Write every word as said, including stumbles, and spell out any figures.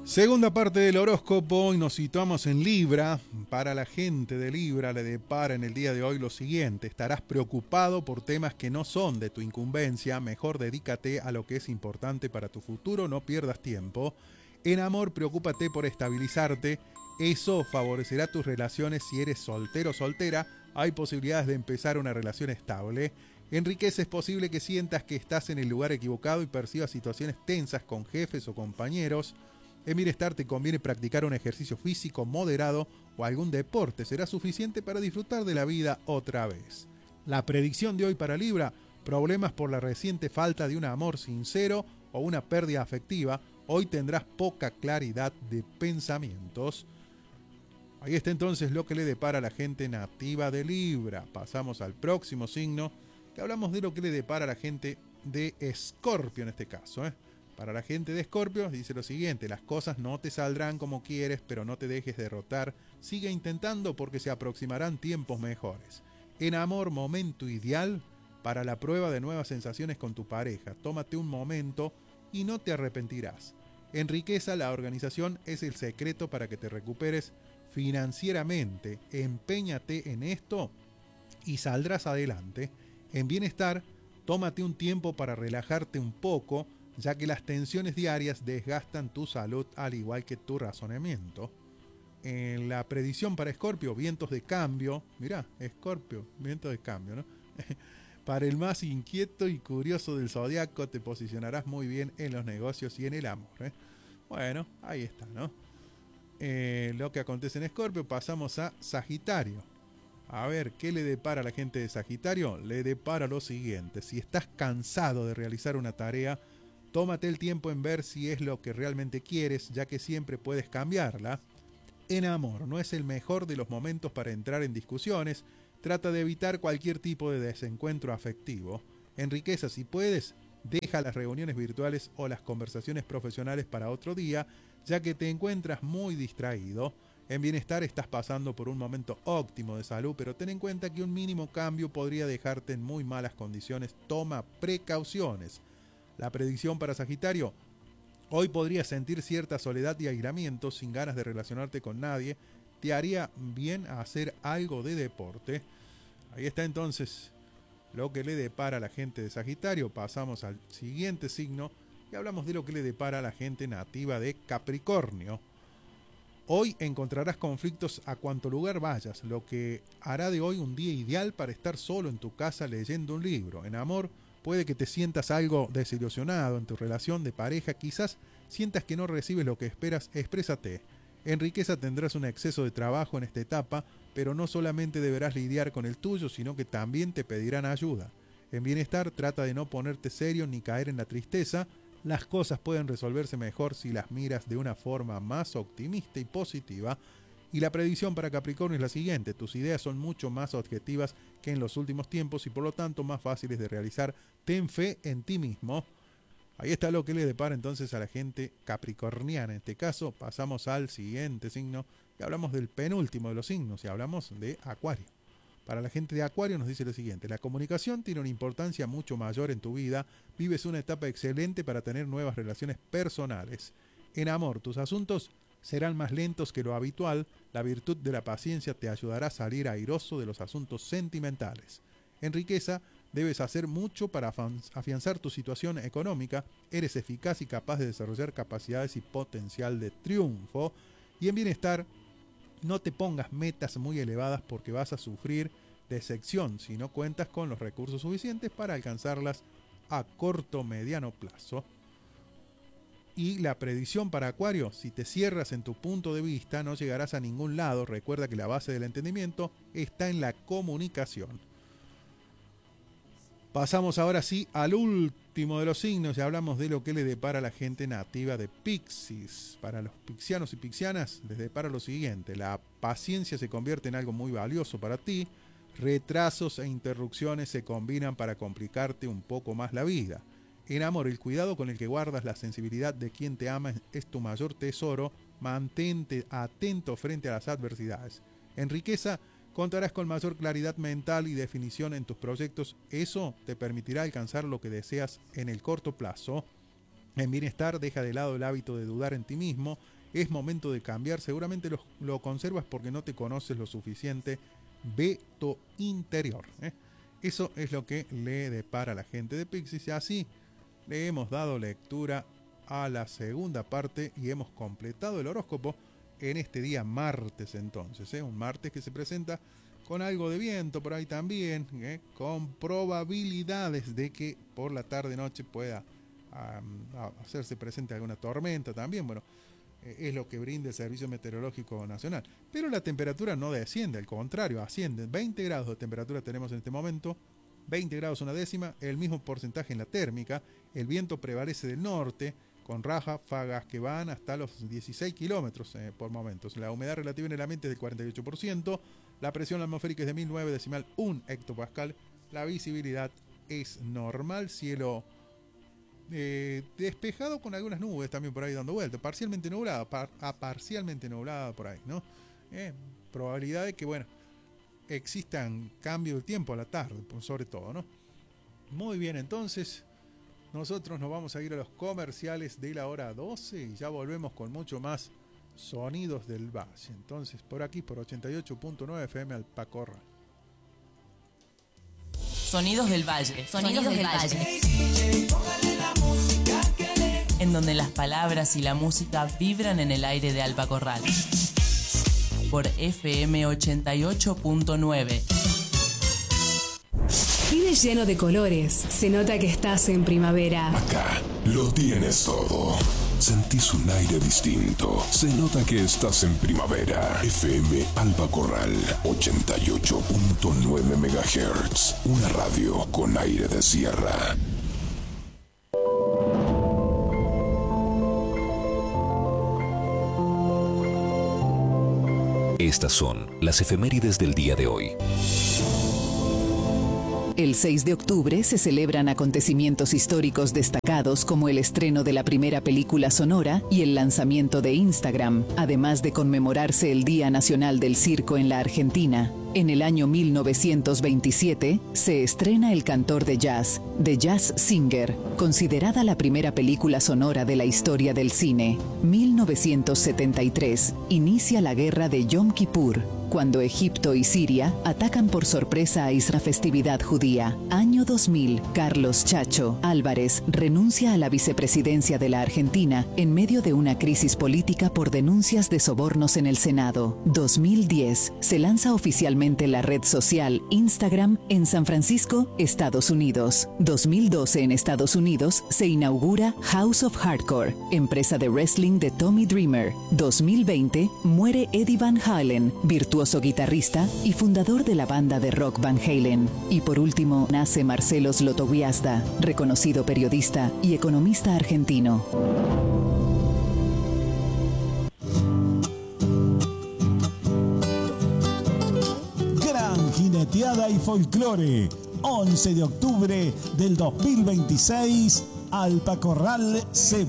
Segunda parte del horóscopo y nos situamos en Libra. Para la gente de Libra le depara en el día de hoy lo siguiente: estarás preocupado por temas que no son de tu incumbencia, mejor dedícate a lo que es importante para tu futuro, no pierdas tiempo. En amor, preocúpate por estabilizarte, eso favorecerá tus relaciones. Si eres soltero o soltera, hay posibilidades de empezar una relación estable. En riqueza, es posible que sientas que estás en el lugar equivocado y percibas situaciones tensas con jefes o compañeros. En bienestar, te conviene practicar un ejercicio físico moderado o algún deporte. Será suficiente para disfrutar de la vida otra vez. La predicción de hoy para Libra: problemas por la reciente falta de un amor sincero o una pérdida afectiva. Hoy tendrás poca claridad de pensamientos. Ahí está entonces lo que le depara a la gente nativa de Libra. Pasamos al próximo signo, que hablamos de lo que le depara a la gente de Escorpio en este caso, ¿eh? Para la gente de Escorpio dice lo siguiente: las cosas no te saldrán como quieres, pero no te dejes derrotar. Sigue intentando porque se aproximarán tiempos mejores. En amor, momento ideal para la prueba de nuevas sensaciones con tu pareja. Tómate un momento y no te arrepentirás. En riqueza, la organización es el secreto para que te recuperes financieramente. Empeñate en esto y saldrás adelante. En bienestar, tómate un tiempo para relajarte un poco, ya que las tensiones diarias desgastan tu salud al igual que tu razonamiento. En la predicción para Escorpio, vientos de cambio. Mirá, Escorpio, vientos de cambio, ¿no? Para el más inquieto y curioso del zodiaco, te posicionarás muy bien en los negocios y en el amor, ¿eh? Bueno, ahí está, ¿no? Eh, lo que acontece en Escorpio. Pasamos a Sagitario. A ver, ¿qué le depara a la gente de Sagitario? Le depara lo siguiente: si estás cansado de realizar una tarea, tómate el tiempo en ver si es lo que realmente quieres, ya que siempre puedes cambiarla. En amor, no es el mejor de los momentos para entrar en discusiones. Trata de evitar cualquier tipo de desencuentro afectivo. En riqueza, si puedes, deja las reuniones virtuales o las conversaciones profesionales para otro día, ya que te encuentras muy distraído. En bienestar, estás pasando por un momento óptimo de salud, pero ten en cuenta que un mínimo cambio podría dejarte en muy malas condiciones. Toma precauciones. La predicción para Sagitario: hoy podrías sentir cierta soledad y aislamiento, sin ganas de relacionarte con nadie. Te haría bien hacer algo de deporte. Ahí está entonces lo que le depara a la gente de Sagitario. Pasamos al siguiente signo y hablamos de lo que le depara a la gente nativa de Capricornio. Hoy encontrarás conflictos a cuanto lugar vayas, lo que hará de hoy un día ideal para estar solo en tu casa leyendo un libro. En amor, puede que te sientas algo desilusionado en tu relación de pareja, quizás sientas que no recibes lo que esperas. Exprésate. En riqueza, tendrás un exceso de trabajo en esta etapa, pero no solamente deberás lidiar con el tuyo, sino que también te pedirán ayuda. En bienestar, trata de no ponerte serio ni caer en la tristeza. Las cosas pueden resolverse mejor si las miras de una forma más optimista y positiva. Y la predicción para Capricornio es la siguiente: tus ideas son mucho más objetivas que en los últimos tiempos y por lo tanto más fáciles de realizar. Ten fe en ti mismo. Ahí está lo que le depara entonces a la gente capricorniana. En este caso pasamos al siguiente signo y hablamos del penúltimo de los signos y hablamos de Acuario. Para la gente de Acuario nos dice lo siguiente: la comunicación tiene una importancia mucho mayor en tu vida. Vives una etapa excelente para tener nuevas relaciones personales. En amor, tus asuntos serán más lentos que lo habitual. La virtud de la paciencia te ayudará a salir airoso de los asuntos sentimentales. En riqueza, debes hacer mucho para afianzar tu situación económica. Eres eficaz y capaz de desarrollar capacidades y potencial de triunfo. Y en bienestar, no te pongas metas muy elevadas porque vas a sufrir decepción si no cuentas con los recursos suficientes para alcanzarlas a corto o mediano plazo. Y la predicción para Acuario: si te cierras en tu punto de vista, no llegarás a ningún lado. Recuerda que la base del entendimiento está en la comunicación. Pasamos ahora sí al último de los signos y hablamos de lo que le depara a la gente nativa de Piscis. Para los pixianos y pixianas les depara lo siguiente: la paciencia se convierte en algo muy valioso para ti. Retrasos e interrupciones se combinan para complicarte un poco más la vida. En amor, el cuidado con el que guardas la sensibilidad de quien te ama es tu mayor tesoro. Mantente atento frente a las adversidades. En riqueza, contarás con mayor claridad mental y definición en tus proyectos. Eso te permitirá alcanzar lo que deseas en el corto plazo. En bienestar, deja de lado el hábito de dudar en ti mismo. es momento de cambiar. Seguramente lo, lo conservas porque no te conoces lo suficiente. Ve tu interior, ¿eh? Eso es lo que le depara a la gente de Pixis. Y así le hemos dado lectura a la segunda parte y hemos completado el horóscopo en este día martes entonces, ¿eh? Un martes que se presenta con algo de viento por ahí también, ¿eh? Con probabilidades de que por la tarde-noche pueda um, hacerse presente alguna tormenta también. Bueno, eh, es lo que brinda el Servicio Meteorológico Nacional. Pero la temperatura no desciende, al contrario, asciende. veinte grados de temperatura tenemos en este momento, veinte grados una décima, el mismo porcentaje en la térmica, el viento prevalece del norte, con ráfagas que van hasta los dieciséis kilómetros eh, por momentos. La humedad relativa en el ambiente es del cuarenta y ocho por ciento, la presión atmosférica es de mil nueve decimal uno hectopascal, la visibilidad es normal, cielo eh, despejado con algunas nubes también por ahí dando vueltas, parcialmente nublada, par, a parcialmente nublada por ahí, ¿no? Eh, probabilidad de que, bueno, existan cambios de tiempo a la tarde, sobre todo, ¿no? Muy bien, entonces nosotros nos vamos a ir a los comerciales de la hora doce y ya volvemos con mucho más Sonidos del Valle. Entonces, por aquí, por ochenta y ocho punto nueve F M Alpacorral. Sonidos del Valle. Sonidos, Sonidos del, del Valle. Valle. En donde las palabras y la música vibran en el aire de Alpacorral. Por F M ochenta y ocho punto nueve. Vive lleno de colores. Se nota que estás en primavera. Acá lo tienes todo. Sentís un aire distinto. Se nota que estás en primavera. F M Alpacorral ochenta y ocho punto nueve megahertz. Una radio con aire de sierra. Estas son las efemérides del día de hoy. El seis de octubre se celebran acontecimientos históricos destacados como el estreno de la primera película sonora y el lanzamiento de Instagram, además de conmemorarse el Día Nacional del Circo en la Argentina. En el año mil novecientos veintisiete se estrena El Cantor de Jazz, The Jazz Singer, considerada la primera película sonora de la historia del cine. mil novecientos setenta y tres inicia la guerra de Yom Kippur, cuando Egipto y Siria atacan por sorpresa a Israel, festividad judía. Año dos mil, Carlos Chacho Álvarez renuncia a la vicepresidencia de la Argentina en medio de una crisis política por denuncias de sobornos en el Senado. dos mil diez, se lanza oficialmente la red social Instagram en San Francisco, Estados Unidos. dos mil doce, en Estados Unidos, se inaugura House of Hardcore, empresa de wrestling de Tommy Dreamer. dos mil veinte, muere Eddie Van Halen, virtuoso guitarrista y fundador de la banda de rock Van Halen. Y por último, nace Marcelo Zlotowiazda, reconocido periodista y economista argentino. Gran jineteada y folclore. once de octubre del dos mil veintiséis, Alpacorral se